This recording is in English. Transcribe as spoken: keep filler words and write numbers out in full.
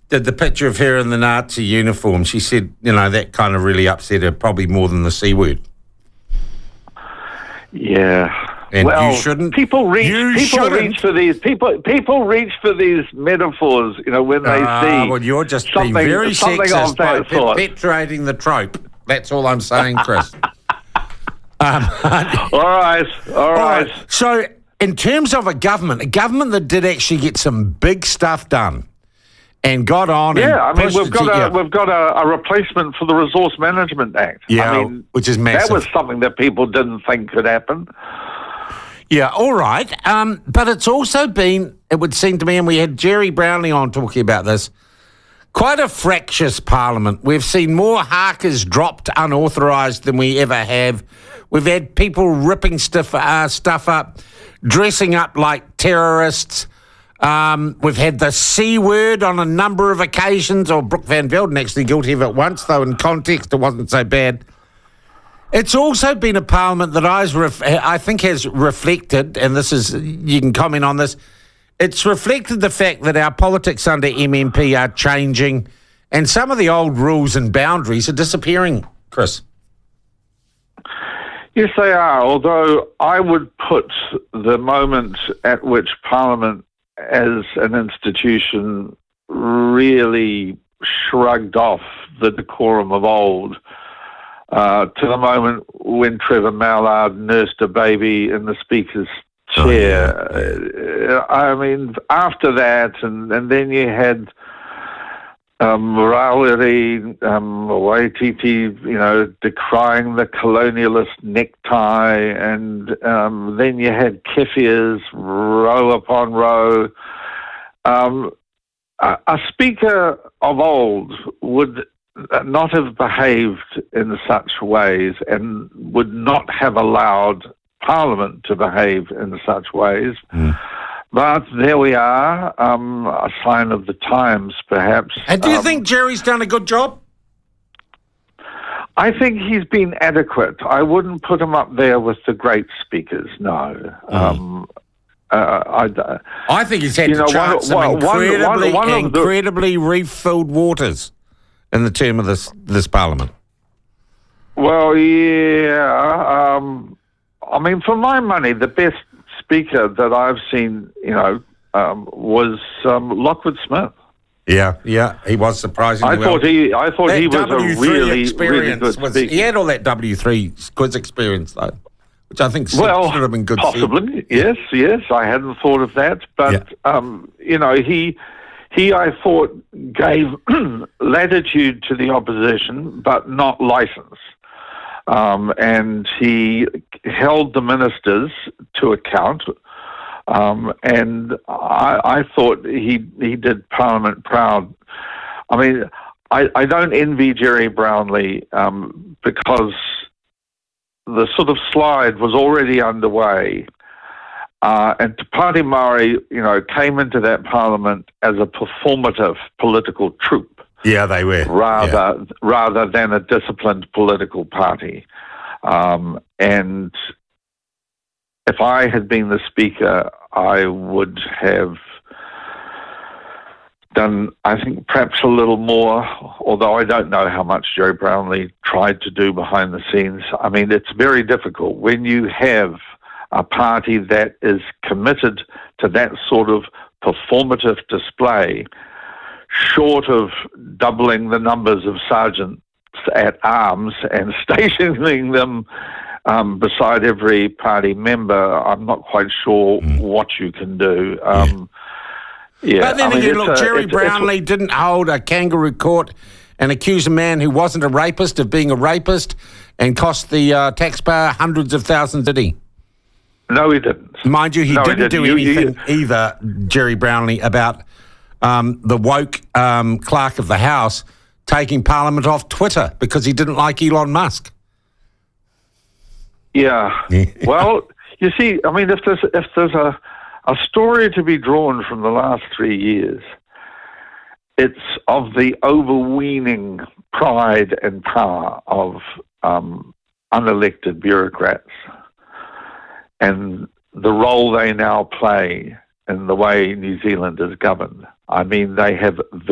did the picture of her in the Nazi uniform. She said, you know, that kind of really upset her, probably more than the C word. Yeah. And well, you shouldn't. People reach. You people shouldn't. reach for these. People. People reach for these metaphors. You know, when they uh, see. Well, you're just something, being very something sexist of by that sort. perpetuating the trope. That's all I'm saying, Chris. um, all right. All all right. right. So, in terms of a government, a government that did actually get some big stuff done. And got on. Yeah, and I mean, pushed we've it got to, a yeah. we've got a, a replacement for the Resource Management Act. Yeah, I mean, which is massive. That was something that people didn't think could happen. Yeah, all right. Um, but it's also been, it would seem to me, and we had Jerry Brownlee on talking about this, quite a fractious parliament. We've seen more Harkers dropped unauthorised than we ever have. We've had people ripping stuff, uh, stuff up, dressing up like terrorists. Um, we've had the C word on a number of occasions, or Brooke Van Velden actually guilty of it once, though in context it wasn't so bad. It's also been a parliament that I's ref- I think has reflected, and this is, you can comment on this, it's reflected the fact that our politics under M M P are changing and some of the old rules and boundaries are disappearing, Chris. Yes, they are, although I would put the moment at which Parliament as an institution really shrugged off the decorum of old uh, to the moment when Trevor Mallard nursed a baby in the Speaker's chair. Oh, yeah. uh, I mean, after that, and, and then you had um, Rawiri um, Waititi, you know, decrying the colonialist necktie, and um, then you had Kefias row upon row. Um, a, a speaker of old would not have behaved in such ways and would not have allowed Parliament to behave in such ways. Mm. But there we are, um, a sign of the times, perhaps. And do you um, think Jerry's done a good job? I think he's been adequate. I wouldn't put him up there with the great speakers, no. Mm. Um, uh, I, I think he's had you to know, chart some one, incredibly, one, one, one incredibly reef-filled waters in the term of this, this Parliament. Well, yeah. Um, I mean, for my money, the best speaker that I've seen, you know, um, was um, Lockwood Smith. Yeah, yeah, he was surprisingly I well. thought he, I thought that he was a really, really good was, speaker. He had all that W three quiz experience, though, which I think well, should have been good. Possibly, to yes, yes. I hadn't thought of that, but yeah. um, you know, he, he, I thought gave latitude to the opposition, but not license. Um, and he held the ministers to account, um, and I, I thought he he did Parliament proud. I mean, I, I don't envy Jerry Brownlee um, because the sort of slide was already underway, uh, and Te Pāti Māori, you know, came into that Parliament as a performative political troupe. Yeah, they were. Rather, yeah. rather than a disciplined political party. Um, and if I had been the Speaker, I would have done, I think, perhaps a little more, although I don't know how much Jerry Brownlee tried to do behind the scenes. I mean, it's very difficult when you have a party that is committed to that sort of performative display, short of doubling the numbers of sergeants at arms and stationing them um, beside every party member. I'm not quite sure mm. what you can do. Um, yeah. yeah. But then I mean, again, look, a, Jerry it's, Brownlee it's, didn't hold a kangaroo court and accuse a man who wasn't a rapist of being a rapist and cost the uh, taxpayer hundreds of thousands, did he? No, he didn't. Mind you, he no, didn't, he didn't do you, anything you, either, Jerry Brownlee, about um, the woke um, clerk of the House taking Parliament off Twitter because he didn't like Elon Musk. Yeah. Well, you see, I mean, if there's if there's a a story to be drawn from the last three years, it's of the overweening pride and power of um, unelected bureaucrats and the role they now play in the way New Zealand is governed. I mean, they have